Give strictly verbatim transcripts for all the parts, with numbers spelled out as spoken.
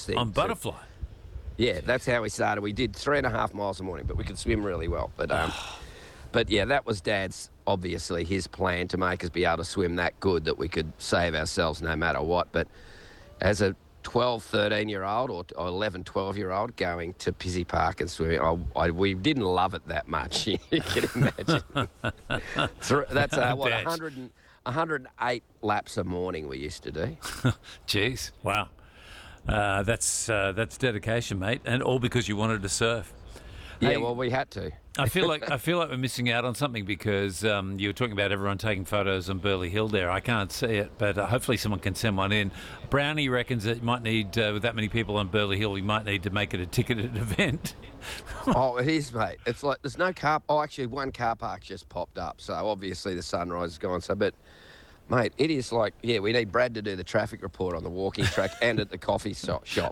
thing. On Butterfly? Yeah, that's how we started. We did three and a half miles a morning, but we could swim really well. But um, but yeah, that was Dad's, obviously, his plan to make us be able to swim that good that we could save ourselves no matter what. But as a twelve, thirteen-year-old or, or eleven, twelve-year-old going to Pizzey Park and swimming, I, I, we didn't love it that much. You can imagine. That's uh, what, one hundred and, one hundred eight laps a morning we used to do. Jeez, wow. Uh, that's uh, that's dedication, mate, and all because you wanted to surf. Yeah, Hey, well, we had to. I feel like I feel like we're missing out on something because um, you were talking about everyone taking photos on Burleigh Hill there. I can't see it, but uh, hopefully someone can send one in. Brownie reckons that you might need, uh, with that many people on Burleigh Hill, you might need to make it a ticketed event. Oh, it is, mate. It's like there's no car. Oh, actually, one car park just popped up, so obviously the sunrise is gone. So, but. Mate, it is like, yeah, we need Brad to do the traffic report on the walking track and at the coffee so- shop.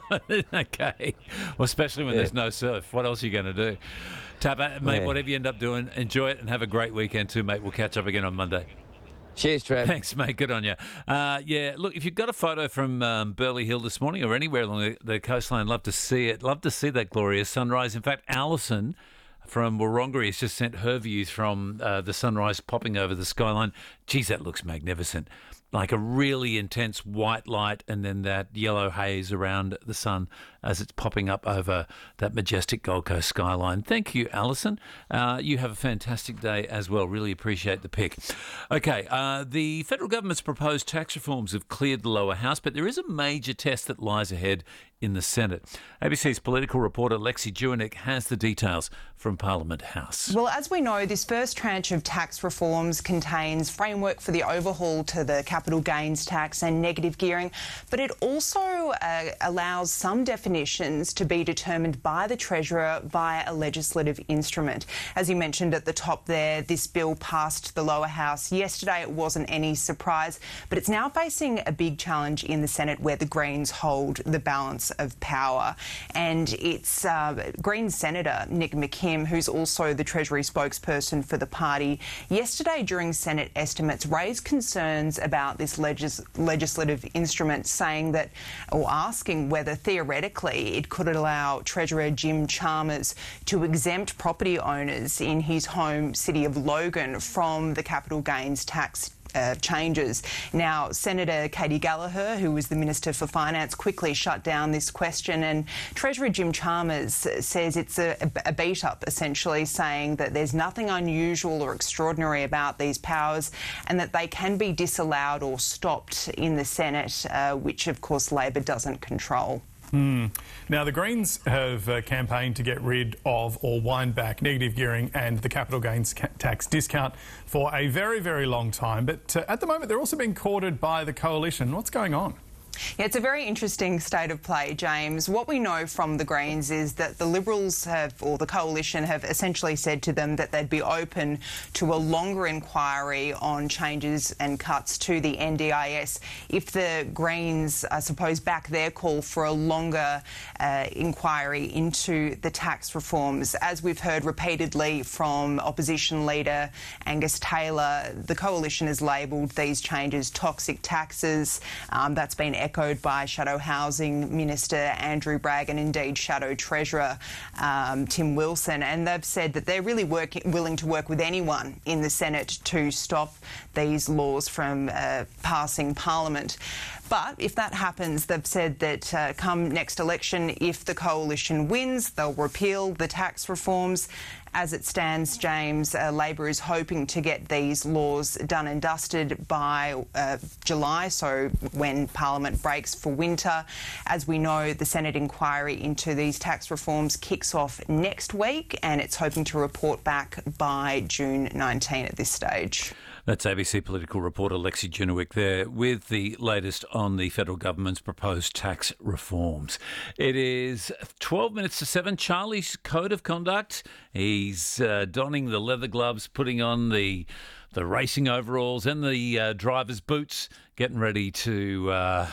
Okay. Well, especially when Yeah. there's no surf. What else are you going to do? Tapper, mate, Yeah. whatever you end up doing, enjoy it and have a great weekend too, mate. We'll catch up again on Monday. Cheers, Trav. Thanks, mate. Good on you. Uh, yeah, look, if you've got a photo from um, Burleigh Hill this morning or anywhere along the, the coastline, love to see it. Love to see that glorious sunrise. In fact, Alison from Wurrunga has just sent her views from uh, the sunrise popping over the skyline. Geez, that looks magnificent. Like a really intense white light and then that yellow haze around the sun as it's popping up over that majestic Gold Coast skyline. Thank you, Alison. Uh, you have a fantastic day as well. Really appreciate the pick. Okay, uh, the federal government's proposed tax reforms have cleared the lower house, but there is a major test that lies ahead in the Senate. A B C's political reporter Lexi Jewinick has the details from Parliament House. Well, as we know, this first tranche of tax reforms contains framework for the overhaul to the capital gains tax and negative gearing, but it also uh, allows some definitions to be determined by the Treasurer via a legislative instrument. As you mentioned at the top there, this bill passed the lower house yesterday. It wasn't any surprise, but it's now facing a big challenge in the Senate where the Greens hold the balance of power. And it's uh, Greens Senator Nick McKim, who's also the Treasury spokesperson for the party, yesterday during Senate estimates raised concerns about this legis- legislative instrument, saying that, or asking whether theoretically it could allow Treasurer Jim Chalmers to exempt property owners in his home city of Logan from the capital gains tax Uh, changes. Now, Senator Katie Gallagher, who was the Minister for Finance, quickly shut down this question, and Treasurer Jim Chalmers says it's a, a beat-up, essentially, saying that there's nothing unusual or extraordinary about these powers and that they can be disallowed or stopped in the Senate, uh, which, of course, Labor doesn't control. Mm. Now, the Greens have uh, campaigned to get rid of or wind back negative gearing and the capital gains ca- tax discount for a very, very long time. But uh, at the moment, they're also being courted by the coalition. What's going on? Yeah, it's a very interesting state of play, James. What we know from the Greens is that the Liberals have, or the Coalition have essentially said to them that they'd be open to a longer inquiry on changes and cuts to the N D I S if the Greens, I suppose, back their call for a longer uh, inquiry into the tax reforms. As we've heard repeatedly from opposition leader Angus Taylor, the Coalition has labelled these changes toxic taxes. Um, that's been echoed by Shadow Housing Minister Andrew Bragg and indeed Shadow Treasurer um, Tim Wilson. And they've said that they're really work- willing to work with anyone in the Senate to stop these laws from uh, passing Parliament. But if that happens, they've said that uh, come next election, if the Coalition wins, they'll repeal the tax reforms. As it stands, James, uh, Labor is hoping to get these laws done and dusted by uh, July, so when Parliament breaks for winter. As we know, the Senate inquiry into these tax reforms kicks off next week, and it's hoping to report back by June nineteenth at this stage. That's A B C political reporter Lexi Jewinick there with the latest on the federal government's proposed tax reforms. It is twelve minutes to seven. Charlie's code of conduct. He's uh, donning the leather gloves, putting on the the racing overalls and the uh, driver's boots, getting ready to Uh,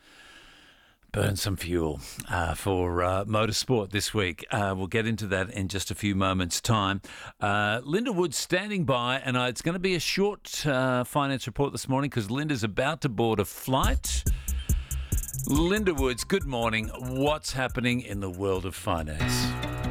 burn some fuel uh, for uh, motorsport this week. Uh, we'll get into that in just a few moments' time. Uh, Linda Wood's standing by, and uh, it's going to be a short uh, finance report this morning because Linda's about to board a flight. Linda Woods, good morning. What's happening in the world of finance?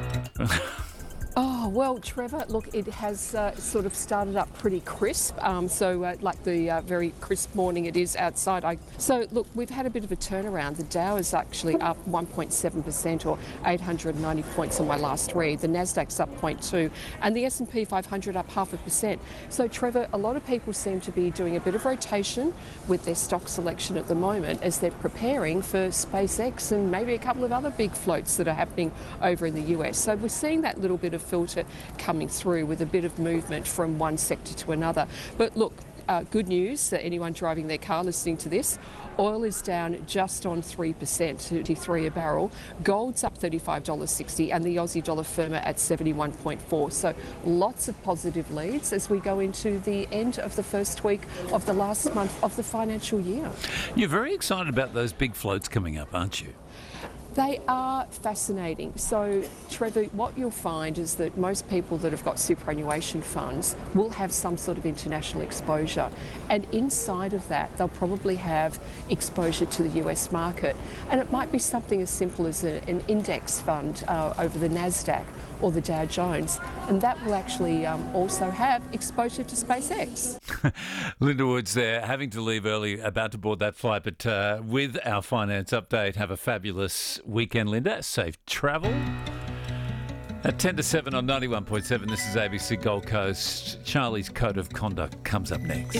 Oh, well, Trevor, look, it has uh, sort of started up pretty crisp. Um, so, uh, like the uh, very crisp morning it is outside. I, so, look, we've had a bit of a turnaround. The Dow is actually up one point seven percent or eight hundred ninety points on my last read. The Nasdaq's up zero point two and the S and P five hundred up half a percent. So, Trevor, a lot of people seem to be doing a bit of rotation with their stock selection at the moment as they're preparing for SpaceX and maybe a couple of other big floats that are happening over in the U S. So, we're seeing that little bit of filter coming through with a bit of movement from one sector to another. But look, uh, good news for anyone driving their car listening to this. Oil is down just on three percent, thirty-three a barrel. Gold's up thirty-five dollars sixty and the Aussie dollar firmer at seventy-one point four. So lots of positive leads as we go into the end of the first week of the last month of the financial year. You're very excited about those big floats coming up, aren't you? They are fascinating. So, Trevor, what you'll find is that most people that have got superannuation funds will have some sort of international exposure. And inside of that, they'll probably have exposure to the U S market. And it might be something as simple as a, an index fund uh, over the Nasdaq or the Dow Jones. And that will actually um, also have exposure to SpaceX. Linda Woods there, having to leave early, about to board that flight, but uh, with our finance update, have a fabulous weekend, Linda. Safe travel. At ten to seven on ninety-one point seven, this is A B C Gold Coast. Charlie's Code of Conduct comes up next.